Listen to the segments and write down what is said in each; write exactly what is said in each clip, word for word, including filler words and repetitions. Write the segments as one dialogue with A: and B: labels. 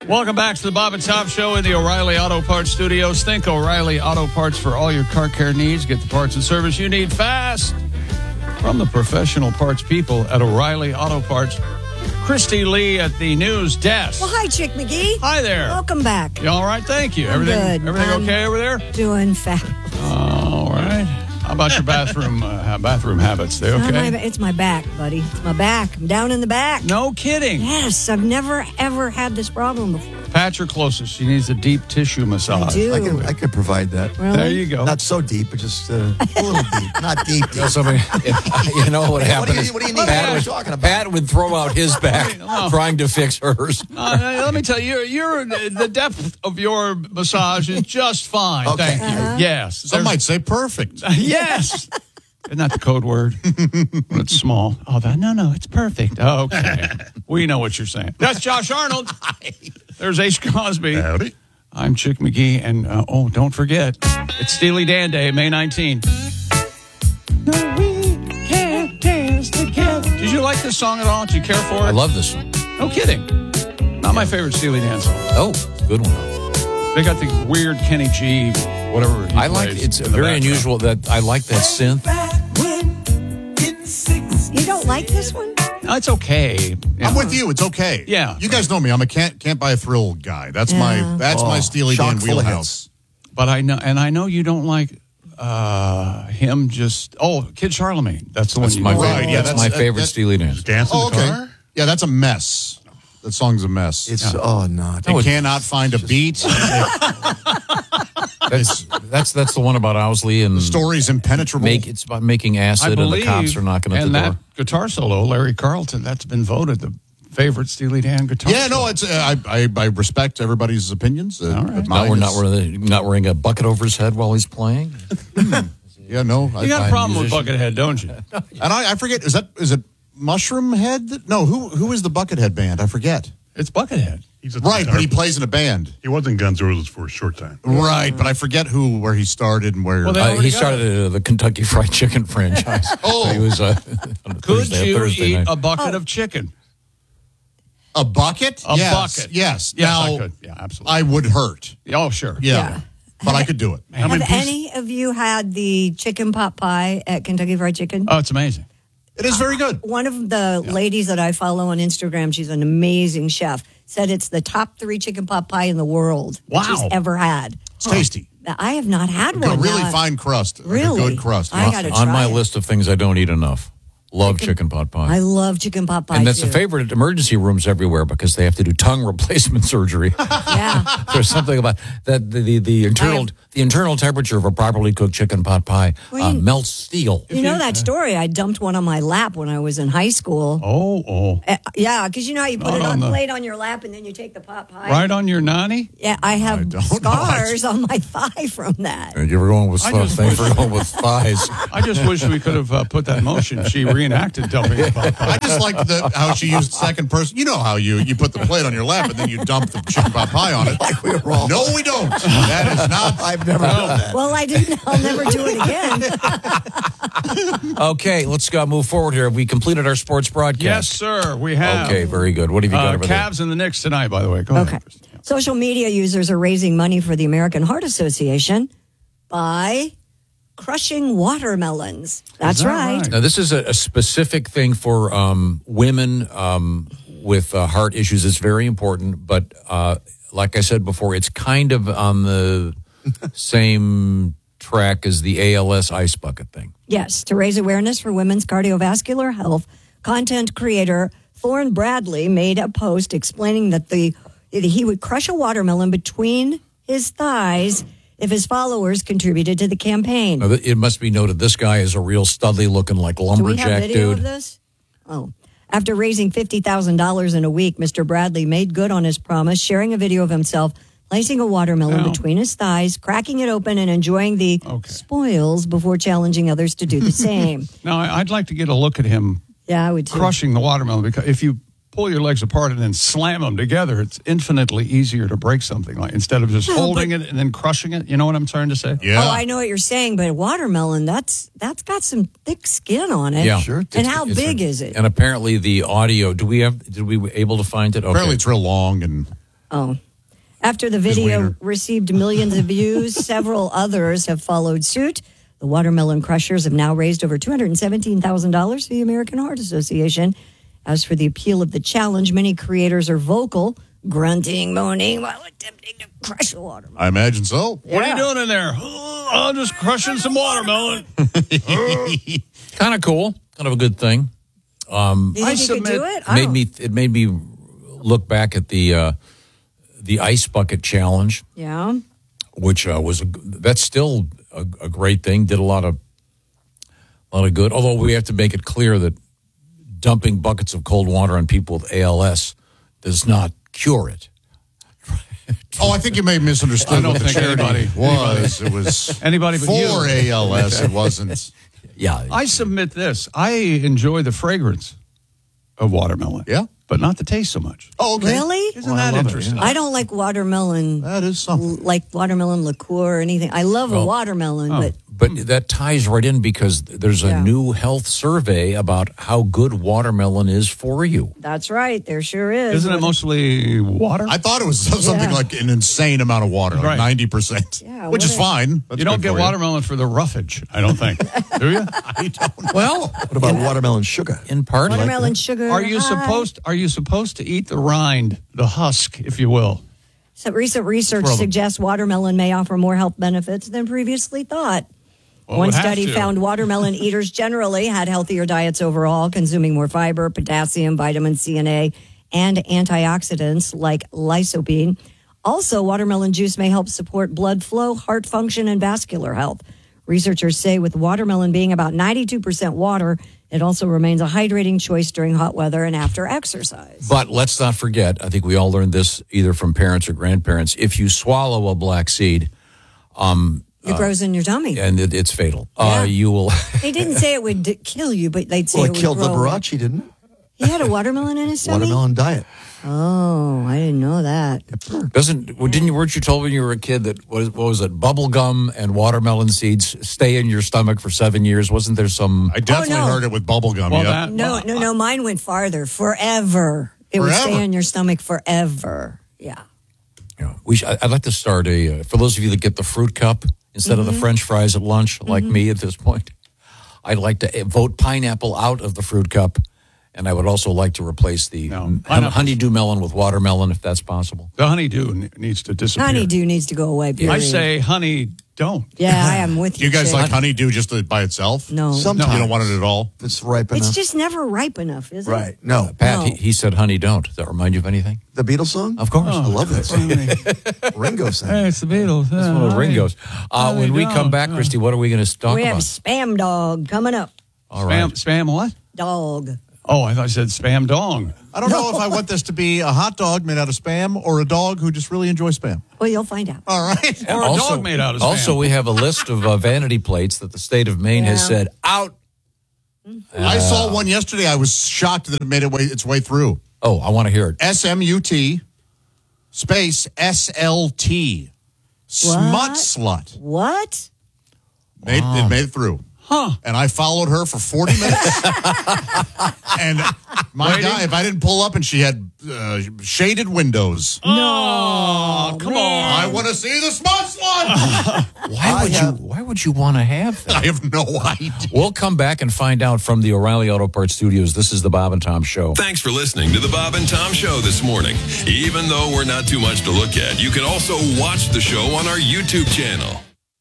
A: Welcome back to the Bob and Tom Show in the O'Reilly Auto Parts Studios. Think O'Reilly Auto Parts for all your car care needs. Get the parts and service you need fast from the professional parts people at O'Reilly Auto Parts. Christy Lee at the news desk.
B: Well, hi, Chick McGee.
A: Hi there.
B: Welcome back.
A: You all right? Thank you.
B: I'm
A: everything
B: good.
A: everything
B: I'm
A: okay over there?
B: Doing fabulous.
A: All right. How about your bathroom uh, bathroom habits? They
B: Not
A: okay?
B: my- it's my back, buddy. It's my back. I'm down in the back.
A: No kidding.
B: Yes, I've never, ever had this problem before.
A: Pat, your closest. She needs a deep tissue massage.
B: I do.
C: I can I could provide that.
B: Really?
A: There you go.
C: Not so deep, but just uh, a little deep. Not deep. deep.
D: You know, somebody, you know what
C: What do
D: happened?
C: you-
D: is
C: what do you need?
D: Pat
C: What are
D: would,
C: you talking about?
D: Pat would throw out his back
A: No.
D: trying to fix hers.
A: Uh, let me tell you, you're, you're the depth of your massage is just fine.
C: Okay.
A: Thank you.
B: Uh-huh.
A: Yes.
E: Some
A: There's-
E: might say perfect.
A: Yes. Isn't that the code word? When it's small. Oh, that, no, no, it's perfect. Okay. We know what you're saying. That's Josh Arnold. There's Ace Cosby.
E: Howdy.
A: I'm Chick McGee. And, uh, oh, don't forget, it's Steely Dan Day, May nineteenth. No, we can't dance together. Did you like this song at all? Did you care for it?
D: I love this one.
A: No kidding. Not my favorite Steely Dan song.
D: Oh, it's a good one.
A: They got the weird Kenny G, whatever he
D: I like
A: plays
D: it's
A: in the
D: very
A: background.
D: unusual that I like that synth.
B: You don't like this one?
A: No, it's okay. Yeah.
E: I'm with you. It's okay.
A: Yeah.
E: You guys know me. I'm a can't can't buy a thrill guy. That's
B: Yeah.
E: my that's my
C: Oh,
E: Steely
C: chock
E: Dan
C: full of
E: wheelhouse.
A: But I know, and I know you don't like uh, him. Just oh, Kid Charlemagne. That's the
D: That's
A: one you
D: my
A: don't
E: Right,
D: favorite.
A: like.
E: yeah,
D: that's,
E: that's-
D: my
E: that-
D: favorite
E: that-
D: Steely Dan.
F: Dance in
E: Oh,
F: the
E: okay.
F: car?
E: Yeah, that's a mess. That song's a mess.
C: It's oh no.
E: They cannot find a beat.
D: That's that's that's the one about Owsley and
E: The story's impenetrable.
D: make it's about making acid
A: I
D: and
A: believe,
D: the cops are knocking at
A: and
D: the
A: that
D: door.
A: guitar solo, Larry Carlton, that's been voted the favorite Steely Dan guitar.
E: yeah, no,
A: solo.
E: it's uh, I, I I respect everybody's opinions. Uh,
A: All right.
E: but
D: Not,
E: mine
D: we're not
E: is-
D: wearing not wearing a bucket over his head while he's playing.
E: Yeah, no. I,
A: You got a
E: I-
A: problem with
D: musician.
A: Buckethead, don't you?
E: And I, I forget. Is that is it Mushroom Head? that- No, who who is the Buckethead band? I forget.
A: It's Buckethead.
F: He's a
E: Right,
F: guitar
E: but he
F: player.
E: plays in a band.
F: He was in Guns N' Roses for a short time.
E: Right, but I forget who where he started and where.
A: Well, they-
D: Uh,
A: already
D: he
A: got
D: started uh, the Kentucky Fried Chicken franchise.
E: Oh.
D: he was uh, on a
A: Could
D: Thursday,
A: you
D: Thursday
A: eat
D: night.
A: a bucket of chicken?
E: A bucket?
A: A
E: yes,
A: bucket.
E: Yes.
A: Yes,
E: now,
A: I could. Yeah, absolutely.
E: I would hurt.
A: oh, sure.
E: Yeah.
B: Yeah.
E: But I could do it.
A: How many
B: Have
A: pieces-
B: any of you had the chicken pot pie at Kentucky Fried Chicken?
A: Oh, it's amazing.
E: It is very good.
B: One of the ladies that I follow on Instagram, she's an amazing chef, said it's the top three chicken pot pie in the world that she's
A: Wow.
B: ever had.
E: It's tasty.
B: I have not had
E: Got
B: one.
E: really
B: Now,
E: fine crust. Like a
B: Really?
E: good crust.
B: I gotta
D: on
B: try
D: my
B: it.
D: list of things I don't eat enough. Love chicken pot pie.
B: I love chicken pot pie.
D: and that's
B: too.
D: a favorite at emergency rooms everywhere because they have to do tongue replacement surgery.
B: Yeah.
D: There's something about that the, the, the internal
B: have-
D: the internal temperature of a properly cooked chicken pot pie
B: Well,
D: uh,
B: you-
D: melts steel.
B: You know that story? I dumped one on my lap when I was in high school.
A: Oh, oh.
B: Uh, yeah, because you know how you put
A: Not
B: it
A: on
B: on
A: the-
B: plate on your lap and then you take the pot pie.
A: Right on your nanny?
B: Yeah, I have
E: don't know.
B: scars on my thigh from that.
D: You were going with
A: I
D: stuff.
A: just
D: Thanks
A: wish-
D: for going with thighs.
A: I just wish we could have uh, put that in motion. She reenacted dumping the pot pie.
E: I just like the, how she used second person. You know how you, you put the plate on your lap and then you dump the chicken pot pie on it.
C: Like we were all.
E: No, we don't. That is not.
C: I've never done that.
B: Well, I didn't. I'll never do it again.
D: Okay, let's go move forward here. Have we completed our sports
A: Yes,
D: broadcast?
A: sir. We have.
D: Okay, very good. What have you got
A: Uh,
D: over there?
A: Cavs and the Knicks tonight, by the way. Go
B: Okay.
A: ahead.
B: Social media users are raising money for the American Heart Association by crushing watermelons. That's
A: that
B: right.
A: right?
D: Now, this is a, a specific thing for um, women um, with uh, heart issues. It's very important, but uh, like I said before, it's kind of on the same track as the A L S ice bucket thing.
B: Yes, to raise awareness for women's cardiovascular health, content creator Thorne Bradley made a post explaining that the that he would crush a watermelon between his thighs if his followers contributed to the campaign.
D: Now, th- it must be noted this guy is a real studly looking like
B: Do we have
D: lumberjack
B: video
D: dude.
B: of this? Oh. After raising fifty thousand dollars in a week, Mister Bradley made good on his promise, sharing a video of himself placing a watermelon
A: Ow.
B: between his thighs, cracking it open, and enjoying the
A: Okay.
B: spoils before challenging others to do the same.
A: Now, I- I'd like to get a look at him
B: Yeah, I would too.
A: crushing the watermelon because if you pull your legs apart and then slam them together, it's infinitely easier to break something like instead of just
B: No,
A: holding
B: but-
A: it and then crushing it. You know what I'm trying to say?
E: Yeah.
B: Oh, I know what you're saying, but watermelon, that's that's got some thick skin on it.
D: Yeah,
C: Sure.
B: And
D: It's-
B: how
D: it's
B: big
D: a-
B: is it?
D: And apparently the audio. Do we have? Did we able to find it? Okay.
E: Apparently, it's real long and
B: Oh. After the video
E: wiener.
B: received millions of views, several others have followed suit. The watermelon crushers have now raised over two hundred seventeen thousand dollars for the American Heart Association. As for the appeal of the challenge, many creators are vocal, grunting, moaning while attempting to crush a watermelon.
E: I imagine so.
A: What are you doing in there? Oh, I'm just crushing some watermelon.
D: Kind of cool. Kind of a good thing. Um,
B: Do you
A: I
B: think you could
A: submit-
B: do it? I
D: made
B: don't-
D: me. It made me look back at the uh, the ice bucket challenge,
B: Yeah.
D: which uh, was a, that's still a, a great thing. Did a lot of a lot of good. Although we have to make it clear that dumping buckets of cold water on people with A L S does not cure it.
E: Oh, I think you may have misunderstood
A: I don't
E: what the
A: think
E: charity
A: anybody-
E: was. It was
A: Anybody but
E: for
A: you.
E: A L S. It wasn't.
D: Yeah,
A: I submit this. I enjoy the fragrance of watermelon.
E: Yeah?
A: But not the taste so much.
E: Oh, okay.
B: Really?
A: Isn't that interesting?
B: I don't like watermelon,
E: That is something.
B: like watermelon liqueur or anything. I love a
D: Well,
B: watermelon,
A: oh.
B: but
D: but that ties right in because there's a
B: Yeah.
D: new health survey about how good watermelon is for you.
B: that's right. There sure is.
A: Isn't it mostly water?
E: I thought it was something
B: Yeah.
E: like an insane amount of water, like
A: Right.
E: ninety percent,
B: Yeah,
E: which
B: what
E: is
B: a-
E: fine. That's
A: you don't
E: good
A: get
E: for
A: watermelon for the roughage, I don't think. Do you?
E: I don't.
D: Well,
C: What about watermelon sugar?
D: in part,
B: watermelon sugar?
A: Are you
B: high.
A: supposed Are you supposed to eat the rind, the husk, if you will?
B: So recent research
A: Well, the-
B: suggests watermelon may offer more health benefits than previously thought.
A: Well,
B: One
A: it would have
B: study
A: to.
B: found watermelon eaters generally had healthier diets overall, consuming more fiber, potassium, vitamin C and A, and antioxidants like lycopene. Also, watermelon juice may help support blood flow, heart function, and vascular health. Researchers say with watermelon being about ninety-two percent water, it also remains a hydrating choice during hot weather and after exercise.
D: but let's not forget, I think we all learned this either from parents or grandparents. If you swallow a black seed,
B: It grows in your tummy.
D: and it, it's fatal,
B: Yeah.
D: uh, you will.
B: They didn't say it would d- kill you, but they'd say
C: Well,
B: it
C: it
B: would
C: killed
B: grow.
C: Liberace, didn't it?
B: He had a watermelon in his tummy?
C: Watermelon diet.
B: Oh, I didn't know that.
D: Doesn't well, didn't you weren't you told when you were a kid that what, is- what was it bubble gum and watermelon seeds stay in your stomach for seven years? Wasn't there some?
E: I definitely
B: Oh, no.
E: heard it with bubble gum.
A: Well,
E: yeah.
A: that-
B: No, no, no. Mine went farther. Forever. It would
E: Forever?
B: stay in your stomach forever. Yeah.
D: Yeah, we should, I- I'd like to start a uh, for those of you that get the fruit cup instead
B: Mm-hmm.
D: of the French fries at lunch, like me at this point. I'd like to uh, vote pineapple out of the fruit cup, and I would also like to replace the
A: No,
D: hun-
A: pineapple's-
D: honeydew melon with watermelon, if that's possible.
A: The honeydew ne- needs to disappear.
B: Honeydew needs to go away. Period.
A: I say honey don't.
B: Yeah, I am with
E: Do
B: you.
E: you guys
B: Chick.
E: like honeydew just by itself?
B: No.
C: Sometimes.
E: You don't want it at all?
C: If it's ripe enough.
B: It's just never ripe enough, is it?
C: right. No.
D: Pat,
B: No.
D: he, he said honey don't. Does that remind you of anything?
C: The Beatles song?
D: Of course.
C: I love that song. Ringo sang.
A: Hey, it's the Beatles.
D: That's one of Ringo's. Uh, when we come back, Christy, what are we going to talk
B: We have
D: about?
B: spam dog coming up.
D: All right.
A: Spam, spam what?
B: Dog.
A: Oh, I thought I said spam dong.
E: I don't know if I want this to be a hot dog made out of spam or a dog who just really enjoys spam.
B: Well, you'll find out.
E: All right.
A: Or a dog made out of spam.
D: Also, we have a list of uh, vanity plates that the state of Maine has
B: Yeah.
D: said out.
E: I saw one yesterday. I was shocked that it made it way, its way through.
D: Oh, I want to hear it.
E: S M U T space S L T. Smut slut.
B: What?
E: Made, It made it through.
A: Huh.
E: And I followed her for forty minutes. And my
A: Waiting?
E: God, if I didn't pull up and she had uh, shaded windows,
A: Oh, come
E: I
A: on.
E: want to see the smut slut.
D: Why would
C: have-
D: you? Why would you want to have that?
E: I have no idea.
D: We'll come back and find out from the O'Reilly Auto Parts Studios. This is the Bob and Tom Show.
G: Thanks for listening to the Bob and Tom Show this morning. Even though we're not too much to look at, you can also watch the show on our YouTube channel.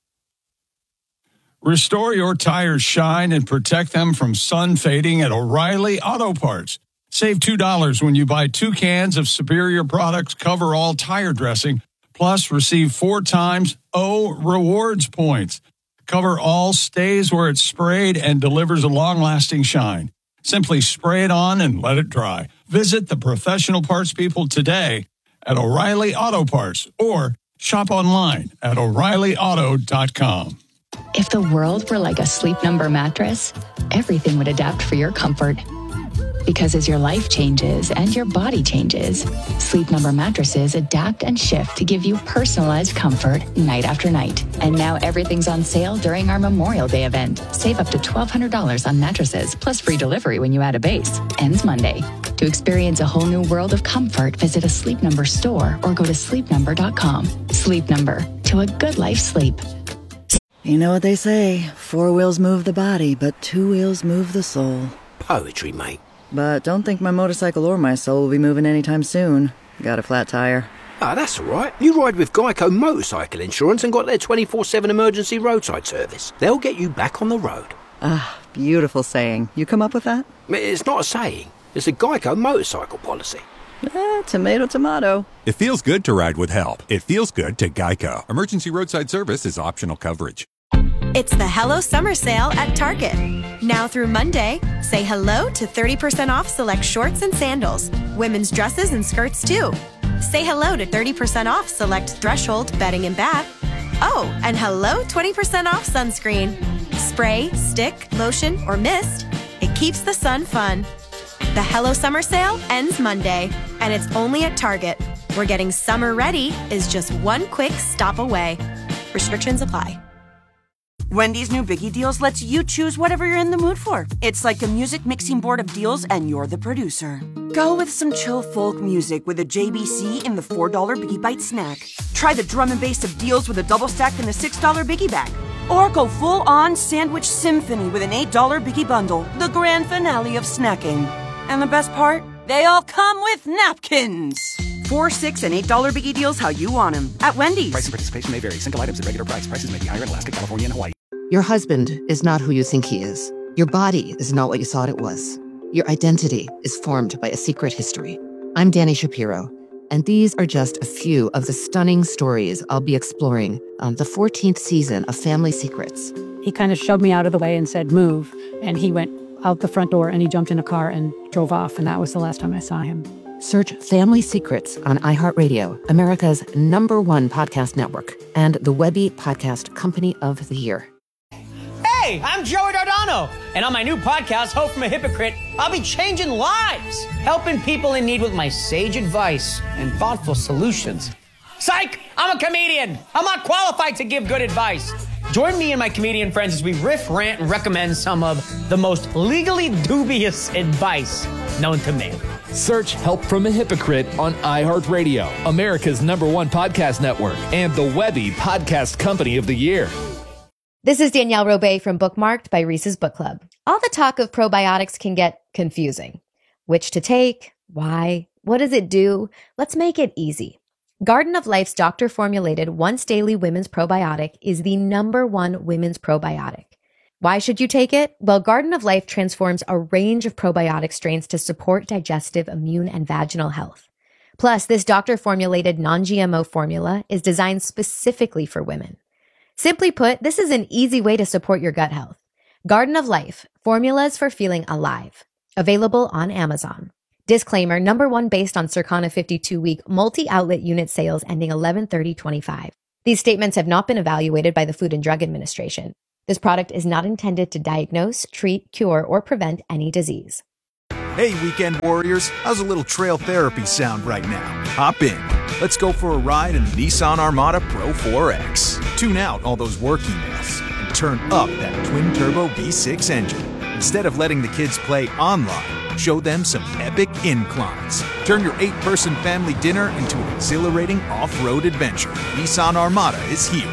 A: Restore your tires' shine and protect them from sun fading at O'Reilly Auto Parts. Save two dollars when you buy two cans of Superior Products Cover All Tire Dressing, plus receive four times O Rewards points. Cover All stays where it's sprayed and delivers a long-lasting shine. Simply spray it on and let it dry. Visit the professional parts people today at O'Reilly Auto Parts or shop online at O'Reilly Auto dot com.
H: If the world were like a Sleep Number mattress, everything would adapt for your comfort. Because as your life changes and your body changes, Sleep Number mattresses adapt and shift to give you personalized comfort night after night. And now everything's on sale during our Memorial Day event. Save up to twelve hundred dollars on mattresses, plus free delivery when you add a base. Ends Monday. To experience a whole new world of comfort, visit a Sleep Number store or go to sleep number dot com. Sleep Number. To a good life sleep.
I: You know what they say, four wheels move the body, but two wheels move the soul.
J: Poetry, mate.
I: But don't think my motorcycle or my soul will be moving anytime soon. Got a flat tire.
J: Ah, that's all right. You ride with Geico Motorcycle Insurance and got their twenty-four seven emergency roadside service. They'll get you back on the road.
I: Ah, beautiful saying. You come up with that?
J: It's not a saying. It's a Geico motorcycle policy.
I: Eh, tomato, tomato.
K: It feels good to ride with help. It feels good to Geico. Emergency roadside service is optional coverage.
L: It's the Hello Summer Sale at Target. Now through Monday, say hello to thirty percent off select shorts and sandals, women's dresses and skirts too. Say hello to thirty percent off select Threshold bedding and bath. Oh, and hello twenty percent off sunscreen. Spray, stick, lotion, or mist. It keeps the sun fun. The Hello Summer Sale ends Monday, and it's only at Target, where getting summer ready is just one quick stop away. Restrictions apply.
M: Wendy's new Biggie Deals lets you choose whatever you're in the mood for. It's like a music mixing board of deals, and you're the producer. Go with some chill folk music with a J B C in the four dollar Biggie Bite snack. Try the drum and bass of deals with a double stack in the six dollar Biggie Bag. Or go full-on sandwich symphony with an eight dollar Biggie Bundle, the grand finale of snacking. And the best part? They all come with napkins. Four, six, and eight dollar Biggie Deals how you want them at Wendy's.
N: Price and participation may vary. Single items at regular price. Prices may be higher in Alaska, California, and Hawaii.
O: Your husband is not who you think he is. Your body is not what you thought it was. Your identity is formed by a secret history. I'm Danny Shapiro, and these are just a few of the stunning stories I'll be exploring on the fourteenth season of Family Secrets.
P: He kind of shoved me out of the way and said, move. And he went out the front door and he jumped in a car and drove off. And that was the last time I saw him.
O: Search Family Secrets on iHeartRadio, America's number one podcast network, and the Webby Podcast Company of the Year.
Q: Hey, I'm Joey Dardano, and on my new podcast, Hope from a Hypocrite, I'll be changing lives, helping people in need with my sage advice and thoughtful solutions. Psych! I'm a comedian. I'm not qualified to give good advice. Join me and my comedian friends as we riff, rant, and recommend some of the most legally dubious advice known to man.
R: Search Help from a Hypocrite on iHeartRadio, America's number one podcast network, and the Webby Podcast Company of the Year.
S: This is Danielle Robay from Bookmarked by Reese's Book Club. All the talk of probiotics can get confusing. Which to take? Why? What does it do? Let's make it easy. Garden of Life's doctor-formulated once-daily women's probiotic is the number one women's probiotic. Why should you take it? Well, Garden of Life transforms a range of probiotic strains to support digestive, immune, and vaginal health. Plus, this doctor-formulated non-G M O formula is designed specifically for women. Simply put, this is an easy way to support your gut health. Garden of Life, formulas for feeling alive. Available on Amazon. Disclaimer, number one based on Circana fifty-two week multi-outlet unit sales ending eleven thirty twenty-five. These statements have not been evaluated by the Food and Drug Administration. This product is not intended to diagnose, treat, cure, or prevent any disease.
T: Hey, weekend warriors, how's a little trail therapy sound right now? Hop in. Let's go for a ride in the Nissan Armada Pro four X. Tune out all those work emails and turn up that twin-turbo V six engine. Instead of letting the kids play online, show them some epic inclines. Turn your eight-person family dinner into an exhilarating off-road adventure. Nissan Armada is here.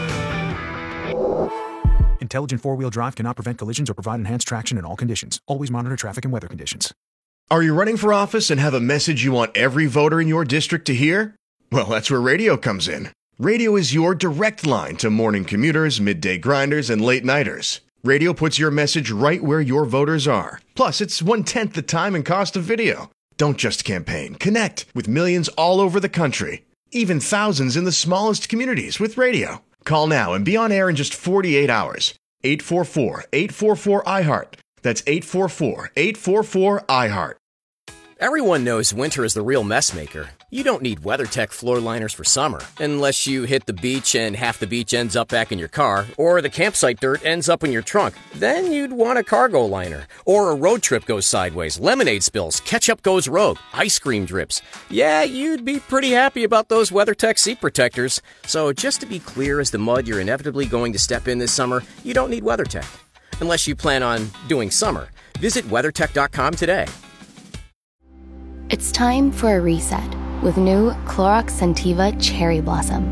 T: Intelligent four-wheel drive cannot prevent collisions or provide enhanced traction in all conditions. Always monitor traffic and weather conditions.
U: Are you running for office and have a message you want every voter in your district to hear? Well, that's where radio comes in. Radio is your direct line to morning commuters, midday grinders, and late-nighters. Radio puts your message right where your voters are. Plus, it's one-tenth the time and cost of video. Don't just campaign. Connect with millions all over the country. Even thousands in the smallest communities with radio. Call now and be on air in just forty-eight hours. eight four four, eight four four, I heart. That's eight four four, eight four four, I heart.
V: Everyone knows winter is the real mess maker.
F: You don't need WeatherTech floor liners for summer, unless you hit the beach and half the beach ends up back in your car, or the campsite dirt ends up in your trunk. Then you'd want a cargo liner. Or a road trip goes sideways, lemonade spills, ketchup goes rogue, ice cream drips. Yeah, you'd be pretty happy about those WeatherTech seat protectors. So just to be clear as the mud you're inevitably going to step in this summer, you don't need WeatherTech. Unless you plan on doing summer. Visit WeatherTech dot com today.
V: It's time for a reset with new Clorox Scentiva Cherry Blossom.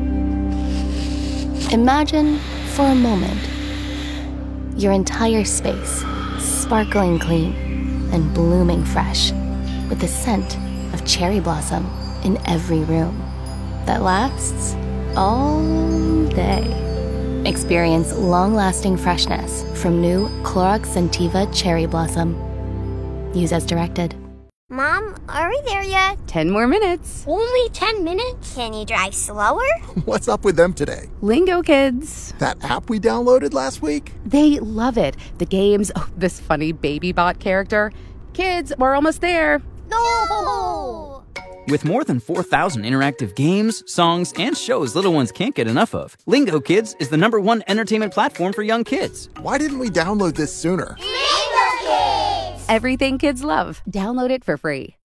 V: Imagine, for a moment, your entire space sparkling clean and blooming fresh with the scent of cherry blossom in every room that lasts all day. Experience long-lasting freshness from new Clorox Scentiva Cherry Blossom. Use as directed.
W: Mom, are we there yet?
X: Ten more minutes.
W: Only ten minutes? Can you drive slower?
C: What's up with them today?
X: Lingo Kids.
C: That app we downloaded last week?
X: They love it. The games, oh, this funny baby bot character. Kids, we're almost there.
W: No!
Y: With more than four thousand interactive games, songs, and shows little ones can't get enough of, Lingo Kids is the number one entertainment platform for young kids.
C: Why didn't we download this sooner?
W: Lingo Kids!
X: Everything kids love. Download it for free.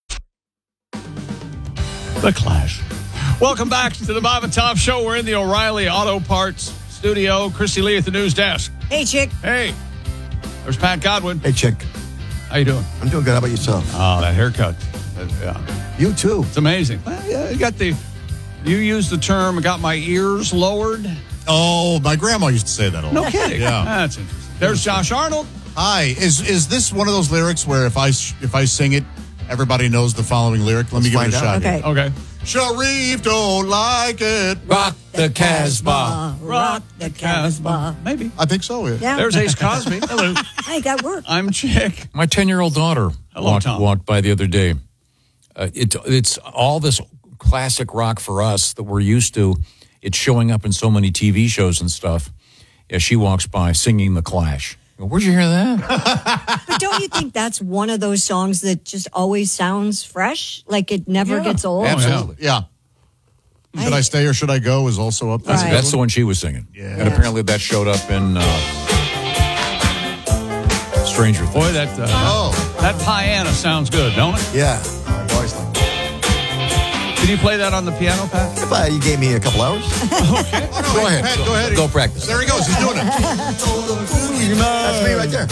A: The Clash. Welcome back to the Bob and Tom Show. We're in the O'Reilly Auto Parts studio. Christy Lee at the news desk.
B: Hey, Chick.
A: Hey. There's Pat Godwin.
C: Hey, Chick.
A: How you doing?
C: I'm doing good. How about yourself?
A: Oh, that haircut. Uh, yeah.
C: You too.
A: It's amazing. Well, yeah, you got the. You used the term. Got my ears lowered.
E: Oh, my grandma used to say that a lot.
A: No kidding.
E: Yeah.
A: That's interesting. There's Josh Arnold.
E: Hi. Is is this one of those lyrics where if I if I sing it, everybody knows the following lyric? Let
C: Let's
E: me give it a
C: find
E: shot.
C: out.
E: Here.
A: Okay.
E: Sharif don't like it.
D: Rock the Casbah.
B: Rock the Casbah.
A: Maybe.
E: I think so. Yeah.
B: Yeah.
A: There's Ace Cosby. Hello.
B: Hey, that worked.
A: I'm Chick.
D: My ten-year-old daughter
A: Hello,
D: walked,
A: Tom.
D: walked by the other day. Uh, it, it's all this classic rock for us that we're used to. It's showing up in so many T V shows and stuff. As she walks by singing The Clash. Where'd you hear that?
B: But don't you think that's one of those songs that just always sounds fresh? Like it never
A: Yeah.
B: gets old?
E: Absolutely. Yeah. Should I stay or should I go is also up there.
B: Right.
D: That's the one she was singing.
E: Yeah.
D: And apparently that showed up in uh, Stranger Things.
A: Boy, that uh,
E: Oh.
A: that piano sounds good, don't it?
C: Yeah. I've always liked it.
A: Can you play that on the piano, Pat?
C: If uh, you gave me a couple hours.
A: Okay.
E: Go ahead. Pat, go ahead.
D: Go practice.
E: There he goes. He's doing it.
C: That's me right there.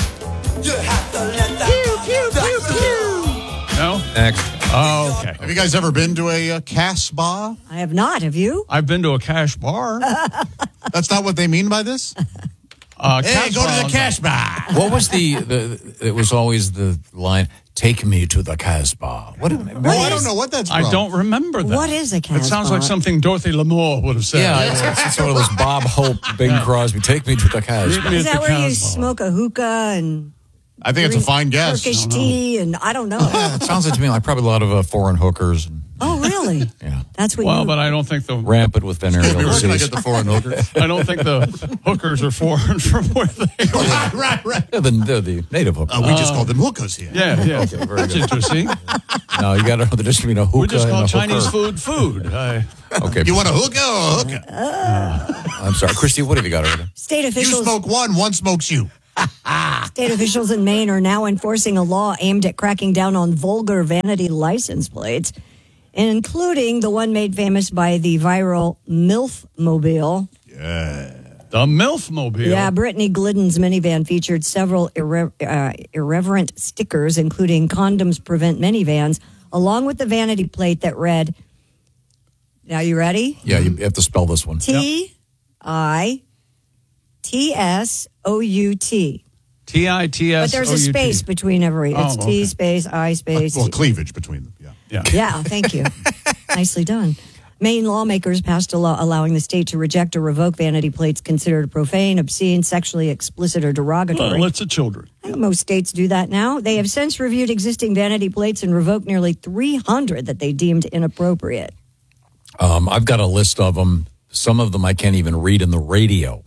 A: No?
D: Next.
A: Oh, okay.
E: Have you guys ever been to a uh, Casbah?
B: I have not. Have you?
A: I've been to a cash bar.
E: That's not what they mean by this?
A: Uh,
E: Hey, go to the
A: Casbah.
E: cash bar.
D: What was the, the, it was always the line, take me to the Casbah. What,
E: Oh, I don't know what that's from.
A: I don't remember that.
B: What is a
A: It sounds
B: Casbah?
A: like something Dorothy Lamour would have said.
D: Yeah, it's, it's, it's one of those Bob Hope, Bing Crosby, take me to the Casbah.
B: Is that
A: the
B: where you
A: Casbah.
B: smoke a hookah and
E: I think it's a fine guess.
B: Turkish tea and I don't know.
D: Yeah, it sounds like to me like probably a lot of uh, foreign hookers. And,
B: Oh, really?
D: yeah.
B: That's what
A: Well,
B: you...
A: but I don't think the
D: Rampant with venereal
E: Where can I
D: disease.
E: get the foreign hookers?
A: I don't think the hookers are foreign from where they are.
E: right, right, right.
D: Yeah, the, the, the native hookers.
E: Uh, we just call them hookers here.
A: Yeah, yeah.
D: Okay, very
A: That's
D: good.
A: interesting.
D: No, you got to know the difference between a hookah
A: We just
D: and
A: call
D: a
A: Chinese
D: hooker.
A: food food. I,
D: Okay.
E: You want a hookah or a hookah?
D: I'm sorry. Christy, what have you got over there?
B: State
E: You
B: officials...
E: smoke one, one smokes you.
B: State officials in Maine are now enforcing a law aimed at cracking down on vulgar vanity license plates, including the one made famous by the viral MILF-mobile.
E: Yeah.
A: the MILF Mobile.
B: Yeah, Brittany Glidden's minivan featured several irre- uh, irreverent stickers, including condoms prevent minivans, along with the vanity plate that read, now you ready?
D: Yeah, you have to spell this one.
B: T I T S O U T.
A: T I T S O U T.
B: But there's a space between every. It's
A: Oh,
B: T
A: okay.
B: space, I space.
E: Well, cleavage between them. Yeah.
A: Yeah.
B: Yeah, thank you. Nicely done. Maine lawmakers passed a law allowing the state to reject or revoke vanity plates considered profane, obscene, sexually explicit, or derogatory.
A: Well, it's the children.
B: I think most states do that now. They have since reviewed existing vanity plates and revoked nearly three hundred that they deemed inappropriate.
D: Um, I've got a list of them. Some of them I can't even read in the radio.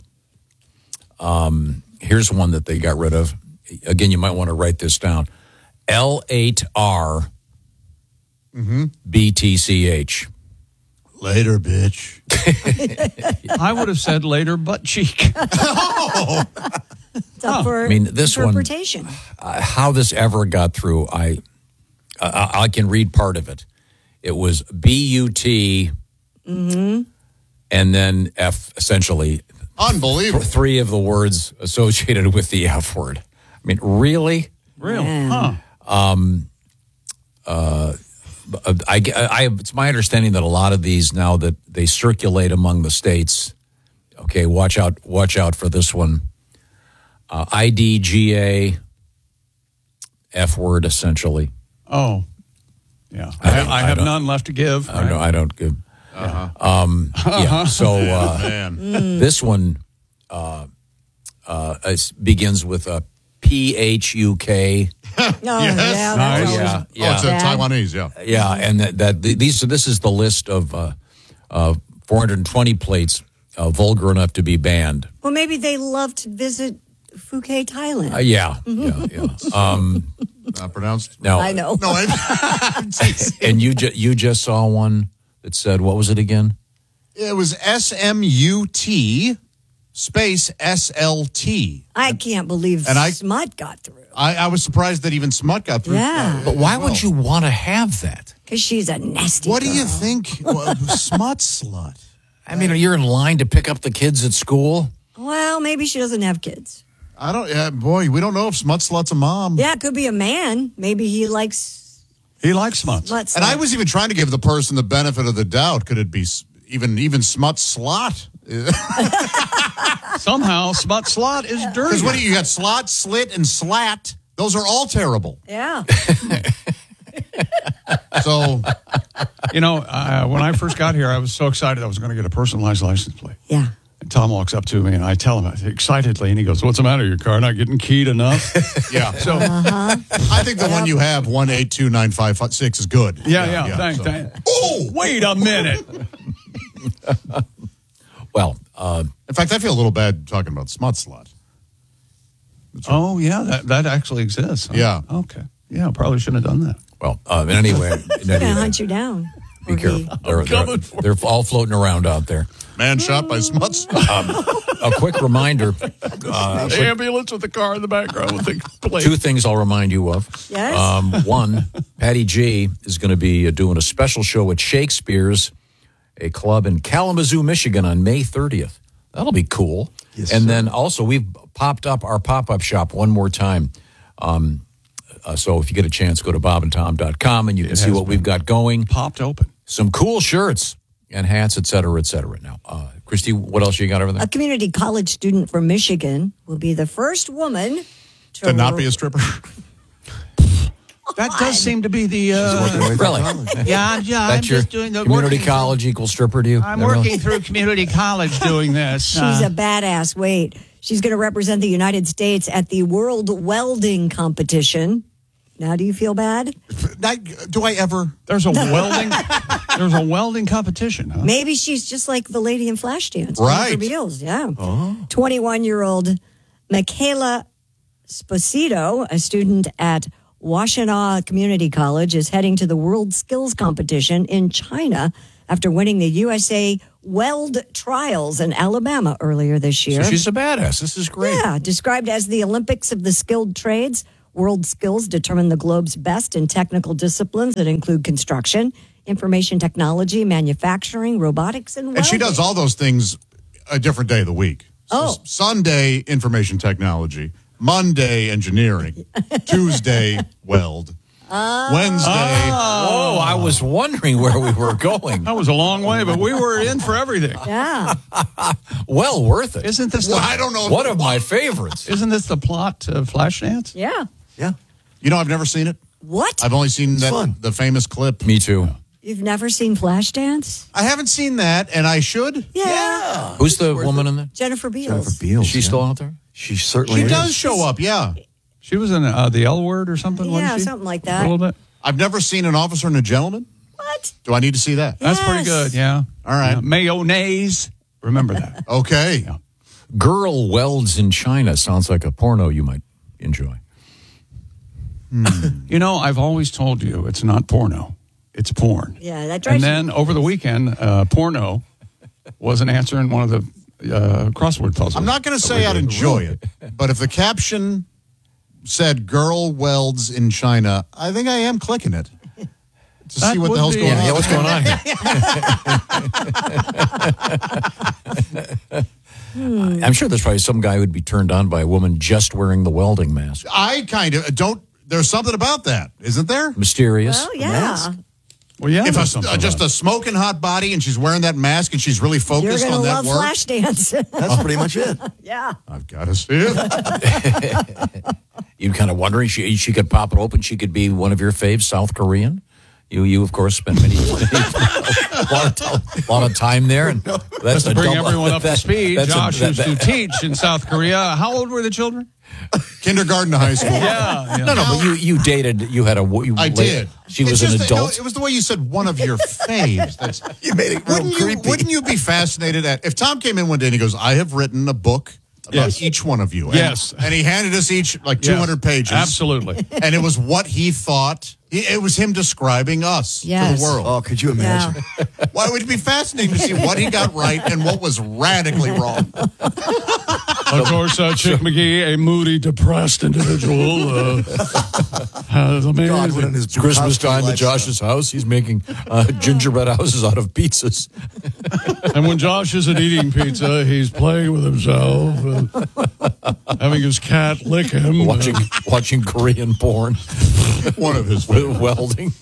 D: Um, here's one that they got rid of. Again, you might want to write this down. L eight R
E: Mm-hmm.
D: B T C H.
E: Later, bitch.
A: I would have said later butt cheek.
E: Oh.
B: It's up for
D: I mean, this one,
B: interpretation.
D: uh, how this ever got through, I, uh, I can read part of it. It was B U T
B: Mm-hmm.
D: and then F, essentially.
E: Unbelievable.
D: Th- three of the words associated with the F word. I mean, really?
A: Really?
B: Yeah.
A: Huh.
D: Um, uh, I, I, it's my understanding that a lot of these now that they circulate among the states. Okay, watch out! Watch out for this one. Uh, I D G A, F word essentially.
A: Oh, yeah. I,
D: I
A: I,
D: don't- I
A: have
D: don't-
A: none left to give.
D: I don't. I don't give.
E: Uh-huh.
D: Um, yeah. So uh,
E: Man.
B: Mm.
D: this one uh, uh, is- begins with a P H U K.
B: Oh,
E: Yes.
B: yeah,
A: Nice.
B: that's always
D: Yeah,
E: Oh,
D: yeah.
E: it's a
B: Bad.
E: Taiwanese, yeah.
D: Yeah, and that, that these this is the list of uh, uh, four hundred twenty plates uh, vulgar enough to be banned.
B: Well, maybe they love to visit Phuket, Thailand.
D: Uh, yeah, yeah, yeah. Um,
E: Not pronounced?
D: now,
B: I know.
E: No, I,
D: and you ju- you just saw one that said, what was it again?
E: it was S M U T space S L T.
B: I can't believe
E: And I-
B: smut got through.
E: I, I was surprised that even Smut got through.
B: Yeah.
E: uh,
D: But why
E: well.
D: would you want to have that?
B: Because she's a nasty
E: What do you
B: girl.
E: think? Well, Smut slut.
D: I mean, you're in line to pick up the kids at school.
B: Well, maybe she doesn't have kids.
E: I don't, yeah, boy, we don't know if Smut slut's a mom.
B: Yeah, it could be a man. Maybe he likes
A: He likes smuts.
B: sluts.
E: And I was even trying to give the person the benefit of the doubt. Could it be s- even even Smut slot?
A: Somehow, smut slot is dirty.
E: Because what do you, you got? Slot, slit, and slat. Those are all terrible.
B: Yeah.
E: So,
A: You know, uh, when I first got here, I was so excited I was going to get a personalized license plate.
B: Yeah.
A: And Tom walks up to me, and I tell him excitedly, and he goes, "What's the matter? Your car not getting keyed enough?"
E: yeah.
A: So,
B: Uh-huh.
E: I think the one you have, one eight two nine five six, is good.
A: yeah, yeah. thanks.
E: so.
A: thanks.
E: Oh,
A: Wait a minute.
D: Well, uh,
E: in fact, I feel a little bad talking about Smut slut.
A: Oh, yeah, that, that actually exists. huh?
E: Yeah.
A: Okay. Yeah, probably shouldn't have done that.
D: well, uh, anyway, in
B: He's
D: any
B: going to
D: event,
B: hunt you down.
D: be
B: Or
D: careful.
B: he-
D: They're, they're, they're all floating around out there.
E: Man shot by Smut slut.
D: Um, a quick reminder. Uh,
A: The ambulance with the car in the background with the plate.
D: Two things I'll remind you of.
B: Yes?
D: Um, one, Patty G is going to be uh, doing a special show at Shakespeare's, a club in Kalamazoo, Michigan on May thirtieth. That'll be cool.
C: Yes,
D: and
C: sir.
D: then also, we've popped up our pop-up shop one more time. Um, uh, so if you get a chance, go to bob and tom dot com and you can
A: It
D: see
A: has
D: what we've got going.
A: Popped open.
D: Some cool shirts and hats, et cetera, et cetera. Now, uh, Christy, what else you got over there?
B: A community college student from Michigan will be the first woman to,
E: To not be a stripper.
A: That does seem to be the. Uh,
D: Really?
A: yeah, yeah. I'm
D: That's your
A: just doing the
D: community
A: working
D: college equals stripper to you?
A: I'm
D: Is that really?
A: working through community college doing this.
B: She's
A: Uh,
B: a badass. Wait, she's going to represent the United States at the World Welding Competition. Now, do you feel bad?
E: Not- do I ever?
A: There's a welding. There's a welding competition. Huh?
B: Maybe she's just like the lady in Flashdance.
E: Right.
B: Jennifer Beals, yeah. twenty-one-year-old Michaela Sposito, a student at Washtenaw Community College, is heading to the World Skills Competition in China after winning the U S A Weld Trials in Alabama earlier this year.
D: So she's a badass. This is great.
B: Yeah, described as the Olympics of the skilled trades, World Skills determine the globe's best in technical disciplines that include construction, information technology, manufacturing, robotics, and welding.
E: And she does all those things a different day of the week. So
B: Oh.
E: Sunday, information technology. Monday, engineering. Tuesday, weld. Wednesday.
D: Oh, I was wondering where we were going.
A: That was a long way, but we were in for everything.
B: Yeah.
D: Well worth it.
A: Isn't this?
E: Well,
A: the,
E: I don't know.
D: One of my favorites.
A: Isn't this the plot of Flashdance?
B: Yeah.
C: Yeah.
E: You know, I've never seen it.
B: What?
E: I've only seen
C: It's
E: that
C: fun.
E: the famous clip.
D: Me too.
B: You've never seen Flashdance?
E: I haven't seen that, and I should.
B: Yeah.
D: Who's the woman in there?
B: Jennifer Beals.
C: Jennifer Beals.
D: Is she
C: yeah.
D: still out there?
C: She certainly
E: She
C: is.
E: does show up, yeah.
A: She was in uh, the L Word or something.
B: Yeah,
A: wasn't she?
B: something like
A: A
B: that.
A: little bit.
E: I've never seen An Officer and a Gentleman.
B: What?
E: Do I need to see that?
A: That's pretty
B: Yes.
A: good. Yeah.
E: All right.
A: Yeah. Mayonnaise. Remember that.
E: Okay.
D: Girl welds in China sounds like a porno you might enjoy.
A: You know, I've always told you it's not porno. it's porn.
B: Yeah, that
A: And
B: drives
A: then over the weekend, uh, porno wasn't answering one of the uh, crossword puzzles.
E: I'm not going to say I'd enjoy it, but if the caption said "girl welds in China," I think I am clicking it to
A: That
E: see what
A: would
E: the hell's
A: be-
E: going
A: Yeah,
E: on.
A: yeah,
D: what's going on here? I'm sure there's probably some guy who'd be turned on by a woman just wearing the welding mask.
E: I kind of don't. There's something about that, isn't there?
D: Mysterious.
B: Well, yeah.
A: Well, yeah.
E: If
A: there's
E: a,
A: something
E: uh, just
A: about
E: a smoking hot body and she's wearing that mask and she's really
B: You're
E: focused
B: going to
E: on that
B: love
E: work,
B: Flashdance.
C: That's pretty much it.
B: Yeah.
E: I've got to see it.
D: You're kind of wondering, she, she could pop it open. She could be one of your faves, South Korean. You, you of course, spent many, many a, lot of time, a lot of time there. And that's
A: Just to
D: a
A: bring
D: double-
A: everyone up
D: that-
A: to speed,
D: that's a-
A: Josh
D: that-
A: used
D: that-
A: to teach in South Korea. How old were the children?
E: Kindergarten to high school.
A: Yeah, yeah.
D: No, no, but you, you dated, you had a, you
E: I did.
D: She
E: It's
D: was
E: just
D: an
E: that- no,
D: adult.
E: it was the way you said one of your faves. That's,
C: You made it real
E: wouldn't, you,
C: creepy.
E: wouldn't you be fascinated at if Tom came in one day and he goes, "I have written a book about
A: Yes.
E: each one of you." And,
A: Yes.
E: and he handed us each like two hundred
A: Yes,
E: pages.
A: Absolutely.
E: And it was what he thought. It was him describing us to
B: Yes.
E: the world.
C: Oh, could you imagine?
E: Why would it be fascinating to see what he got right and what was radically wrong?
A: Of course, uh, Chick McGee, a moody, depressed individual. Uh, has
C: God,
A: amazing.
C: when in his
D: Christmas
C: Bukowski
D: time at
C: lifestyle.
D: Josh's house, he's making uh, gingerbread houses out of pizzas.
A: And when Josh isn't eating pizza, he's playing with himself, uh, having his cat lick him.
D: watching watching Korean porn.
E: One of his
D: with welding.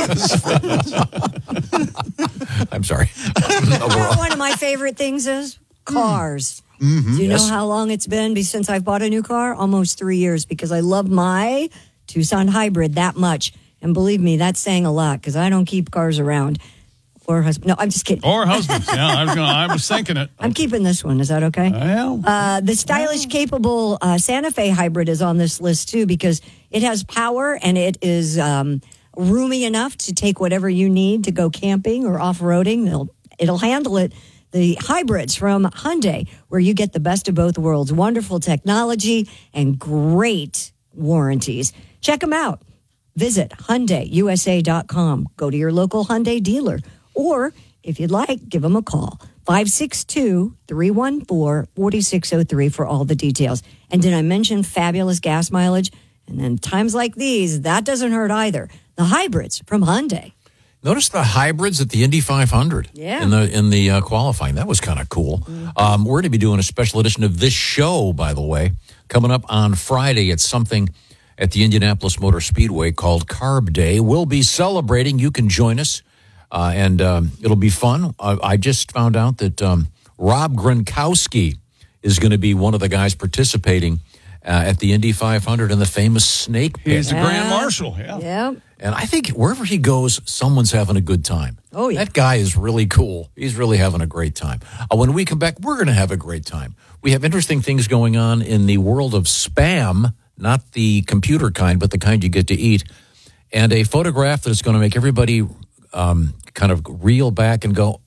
D: I'm sorry.
B: You know, one of my favorite things is cars.
E: Mm-hmm.
B: Do you
D: Yes.
B: know how long it's been be- since I've bought a new car? Almost three years because I love my Tucson hybrid that much. And believe me, that's saying a lot because I don't keep cars around. Or husband. No, I'm just kidding.
A: Or husbands. Yeah, I was, gonna, I was thinking it.
B: I'm keeping this one. Is that okay?
A: Well,
B: Uh, the stylish, capable uh, Santa Fe hybrid is on this list too because it has power and it is um, roomy enough to take whatever you need to go camping or off-roading. It'll, it'll handle it. The hybrids from Hyundai, where you get the best of both worlds, wonderful technology and great warranties. Check them out. Visit Hyundai U S A dot com. Go to your local Hyundai dealer. Or, if you'd like, give them a call. five six two, three one four, four six zero three for all the details. And did I mention fabulous gas mileage? And then times like these, that doesn't hurt either. The hybrids from Hyundai.
D: Notice the hybrids at the Indy five hundred.
B: Yeah.
D: In the in the uh, qualifying, that was kind of cool. Um, we're going to be doing a special edition of this show, by the way, coming up on Friday. It's something at the Indianapolis Motor Speedway called Carb Day. We'll be celebrating. You can join us, uh, and um, it'll be fun. Uh, I just found out that um, Rob Gronkowski is going to be one of the guys participating uh, at the Indy five hundred in the famous Snake Pit.
A: he's the Grand Marshal. Yeah.
B: Yeah.
D: And I think wherever he goes, someone's having a good time.
B: Oh, yeah.
D: That guy is really cool. He's really having a great time. Uh, when we come back, we're going to have a great time. We have interesting things going on in the world of spam, not the computer kind, but the kind you get to eat. And a photograph that is going to make everybody um, kind of reel back and go,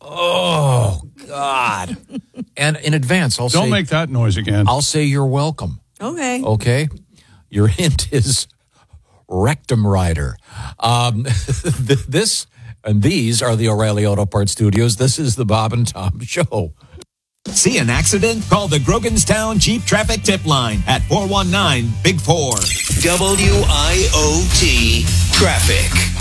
D: oh, God. And in advance, I'll
A: Don't
D: say...
A: make that noise again.
D: I'll say you're welcome.
B: Okay.
D: Okay? Your hint is... Rectum Rider. Um, this and these are the O'Reilly Auto Parts Studios. This is the Bob and Tom Show.
G: See an accident? Call the Groganstown Jeep Traffic Tip Line at four one nine, Big Four.
H: W I O T Traffic.